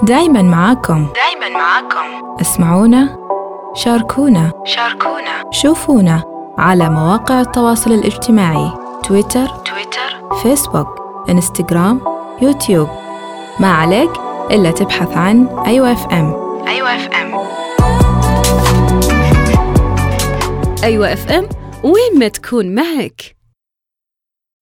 دايماً معاكم. اسمعونا، شاركونا، شوفونا على مواقع التواصل الاجتماعي: تويتر، فيسبوك، إنستغرام، يوتيوب. ما عليك إلا تبحث عن أيوة FM. أيوة FM، وين ما تكون معك.